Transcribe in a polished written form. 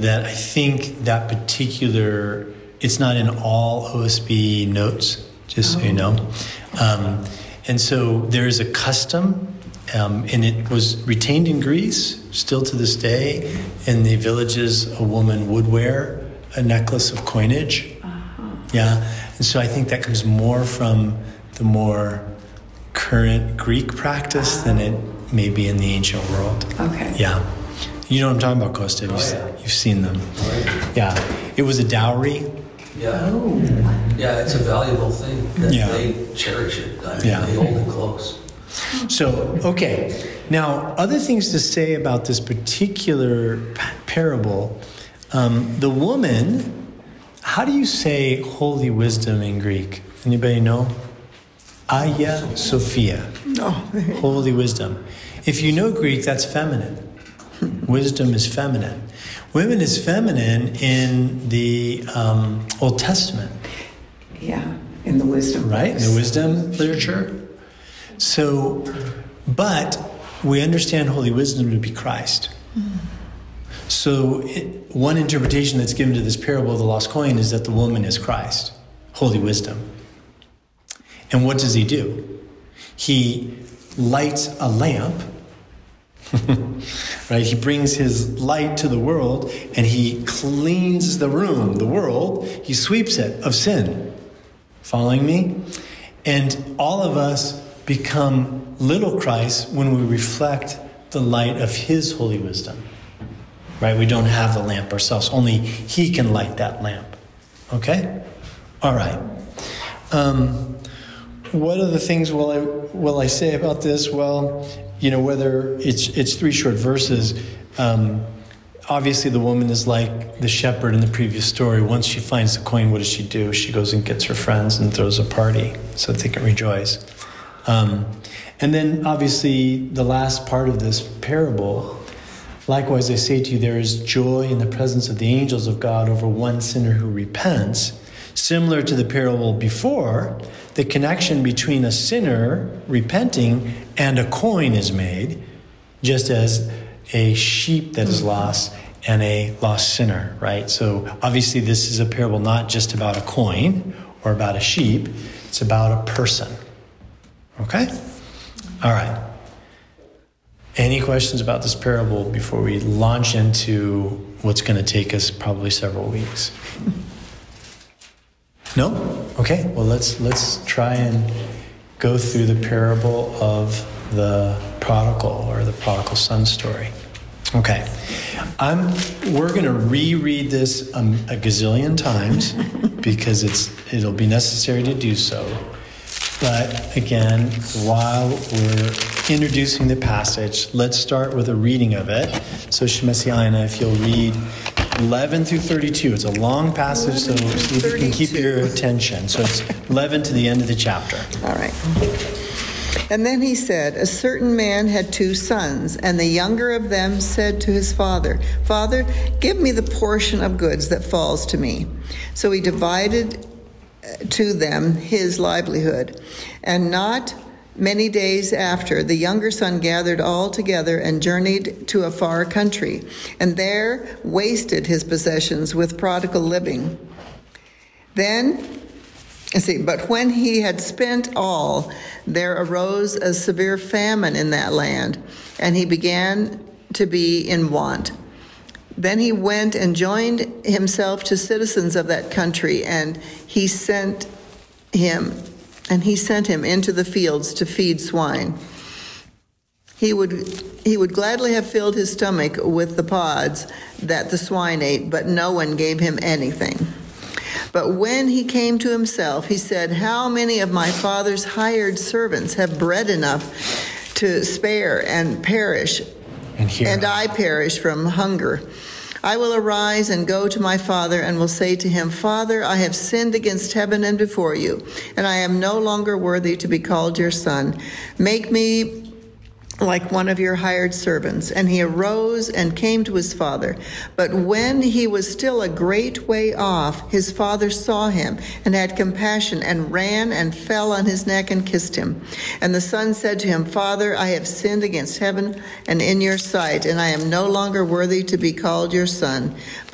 that I think that particular, it's not in all OSB notes, just so you know. And so there is a custom, and it was retained in Greece, still to this day. In the villages, a woman would wear a necklace of coinage. Yeah, and so I think that comes more from the more current Greek practice than it may be in the ancient world. Okay. Yeah. You know what I'm talking about, Costa? You've seen them. Yeah. It was a dowry. Yeah. Oh. Yeah, it's a valuable thing. They cherish it. I mean, they hold it close. So, okay. Now, other things to say about this particular parable. The woman, how do you say holy wisdom in Greek? Anybody know? Aya Sophia. No. Holy wisdom. If you know Greek, that's feminine. Wisdom is feminine. Women is feminine in the Old Testament. Yeah, in the wisdom. Right, in the wisdom literature. So, but we understand holy wisdom to be Christ. So one interpretation that's given to this parable of the lost coin is that the woman is Christ, holy wisdom. And what does he do? He lights a lamp, right? He brings his light to the world and he cleans the room, the world. He sweeps it of sin. Following me? And all of us become little Christ when we reflect the light of his holy wisdom. Right? We don't have the lamp ourselves. Only he can light that lamp. Okay? All right. What other things will I say about this? Well, you know, whether it's 3 short verses. Obviously, the woman is like the shepherd in the previous story. Once she finds the coin, what does she do? She goes and gets her friends and throws a party so that they can rejoice. And then, obviously, the last part of this parable. Likewise, I say to you, there is joy in the presence of the angels of God over one sinner who repents. Similar to the parable before, the connection between a sinner repenting and a coin is made, just as a sheep that is lost and a lost sinner, right? So obviously this is a parable not just about a coin or about a sheep, it's about a person. Okay? All right. Any questions about this parable before we launch into what's going to take us probably several weeks? No? Okay. Well, let's try and go through the parable of the prodigal or the prodigal son story. Okay. We're going to reread this a gazillion times because it'll be necessary to do so. But again, while we're introducing the passage, let's start with a reading of it. So Shemesi Aina, if you'll read 11 through 32. It's a long passage, so see if you can keep your attention. So it's 11 to the end of the chapter. All right. And then he said, a certain man had 2 sons, and the younger of them said to his father, Father, give me the portion of goods that falls to me. So he divided to them his livelihood. And not many days after, the younger son gathered all together and journeyed to a far country, and there wasted his possessions with prodigal living. But when he had spent all, there arose a severe famine in that land, and he began to be in want. Then he went and joined himself to citizens of that country, and he sent him into the fields to feed swine. He would gladly have filled his stomach with the pods that the swine ate, but no one gave him anything. But when he came to himself, he said, how many of my father's hired servants have bread enough to spare and perish, and I perish from hunger? I will arise and go to my father and will say to him, Father, I have sinned against heaven and before you, and I am no longer worthy to be called your son. Make me like one of your hired servants. And he arose and came to his father. But when he was still a great way off, his father saw him and had compassion and ran and fell on his neck and kissed him. And the son said to him, Father, I have sinned against heaven and in your sight, and I am no longer worthy to be called your son.